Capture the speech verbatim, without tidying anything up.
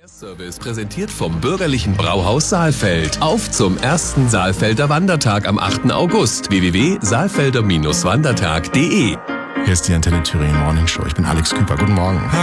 Service präsentiert vom Bürgerlichen Brauhaus Saalfeld. Auf zum ersten Saalfelder Wandertag am achten August. w w w punkt saalfelder Wandertag punkt de. Hier ist die Antenne Thüringen Morning Show. Ich bin Alex Küper. Guten Morgen.